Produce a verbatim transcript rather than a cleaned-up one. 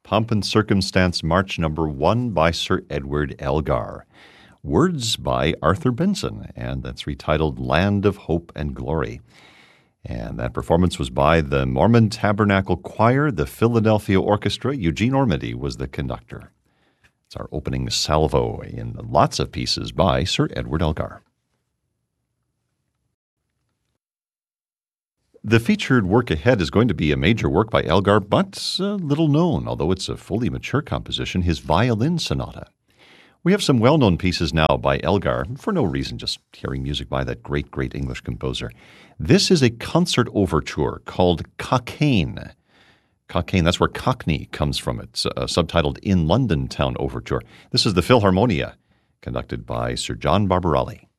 Pomp and Circumstance March Number One by Sir Edward Elgar. Words by Arthur Benson, and that's retitled Land of Hope and Glory. And that performance was by the Mormon Tabernacle Choir, the Philadelphia Orchestra. Eugene Ormandy was the conductor. It's our opening salvo in lots of pieces by Sir Edward Elgar. The featured work ahead is going to be a major work by Elgar, but uh, little known, although it's a fully mature composition, his Violin Sonata. We have some well-known pieces now by Elgar, for no reason, just hearing music by that great, great English composer. This is a concert overture called Cockaigne. Cockaigne, that's where Cockney comes from. It's uh, subtitled In London Town Overture. This is the Philharmonia, conducted by Sir John Barbarelli.